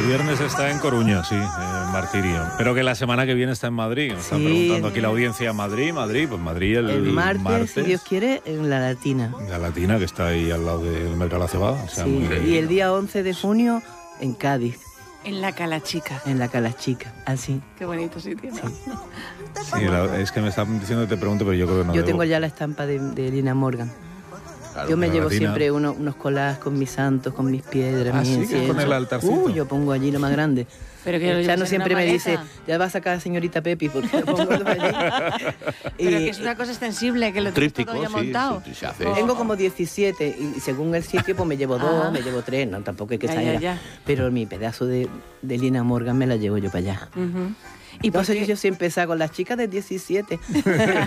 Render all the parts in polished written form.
viernes está en Coruña, sí, Martirio. Pero que la semana que viene está en Madrid. Nos están preguntando aquí la audiencia, Madrid, pues Madrid el martes, si Dios quiere, en La Latina. La Latina, que está ahí al lado del Mercado de la Cebada. O sea, sí, y el día 11 de junio en Cádiz. En la Calachica. En la Calachica, así. Qué bonito sitio. Sí, sí es que me están diciendo que te pregunte, pero yo creo que no. Yo tengo ya la estampa de Lina Morgan. Claro, yo me llevo siempre unos collages con mis santos, con mis piedras, mis inciensos. Con el altarcito. Yo pongo allí lo más grande. Pero que Chano siempre me dice, ya va a sacar a señorita Pepi, porque lo pongo allí. Pero que es una cosa extensible, que lo tienes todo ya montado. Sí, tengo como 17, y según el sitio, pues me llevo 2, me llevo 3, no, tampoco hay que exagerar. Pero mi pedazo de Lina Morgan me la llevo yo para allá. Y por eso yo siempre saco las chicas de 17. ¿Y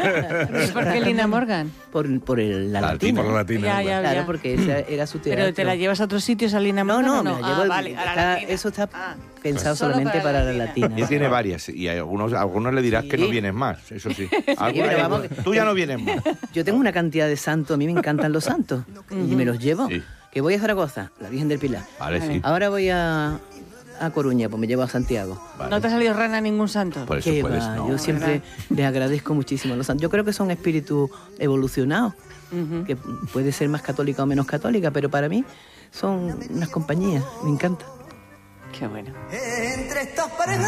por qué Lina Morgan? Por la Latina. Por la Latina. Claro, porque esa era su teatro. ¿Pero te la llevas a otros sitios a Lina Morgan? No, me la llevo vale, eso está pensado solamente para la Latina. Y tiene varias, y a algunos le dirás que no vienes más, eso sí. Pero vamos, tú ya no vienes más. Yo tengo una cantidad de santos, a mí me encantan los santos, y me los llevo. Sí. Que voy a Zaragoza, la Virgen del Pilar. Vale, sí. Ahora voy a Coruña, pues me llevo a Santiago. Vale. ¿No te ha salido rana ningún santo? Por eso puedes, no. Yo siempre les agradezco muchísimo a los santos. Yo creo que son espíritus evolucionados, que puede ser más católica o menos católica, pero para mí son unas compañías, me encanta. Qué bueno. Entre estas paredes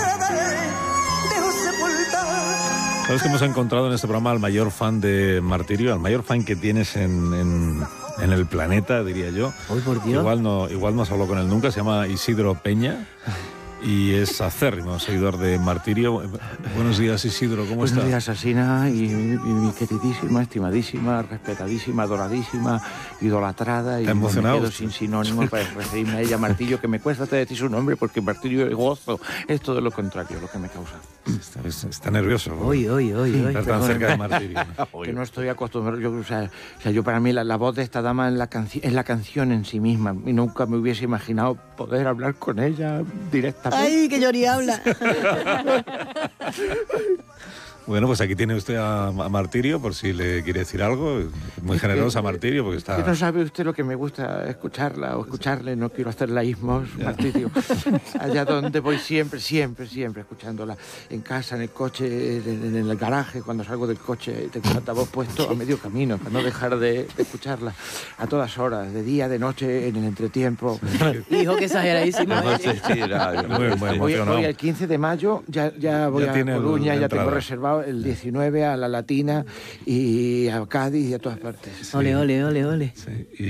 dejo sepultar. Sabes que hemos encontrado en este programa al mayor fan de Martirio, al mayor fan que tienes en el planeta, diría yo. ¡Ay, por Dios! Igual no has hablado con él nunca, se llama Isidro Peña y es acérrimo seguidor de Martirio. Buenos días, Isidro, ¿cómo estás? Buenos días, Asina, y mi queridísima, estimadísima, respetadísima, adoradísima, idolatrada. Y emocionado? Me quedo sin sinónimo para referirme a ella, Martirio, que me cuesta hasta decir su nombre porque Martirio es gozo, es todo lo contrario, lo que me causa. Está nervioso. Hoy. Estar tan cerca de Martirio. Que no estoy acostumbrado. Yo para mí la voz de esta dama es la canción en sí misma. Y nunca me hubiese imaginado poder hablar con ella directamente. ¡Ay, que Yori habla! Bueno, pues aquí tiene usted a Martirio, por si le quiere decir algo. Muy generosa Martirio, porque está... No sabe usted lo que me gusta escucharla o escucharle. No quiero hacerla ismos, Martirio. Allá donde voy siempre escuchándola. En casa, en el coche, en el garaje, cuando salgo del coche, tengo el altavoz puesto a medio camino para no dejar de escucharla a todas horas, de día, de noche, en el entretiempo. Hijo, que exageradísimo. Voy el 15 de mayo, ya voy a Coruña, ya tengo reservado el 19 a la Latina y a Cádiz y a todas partes. Ole. Sí,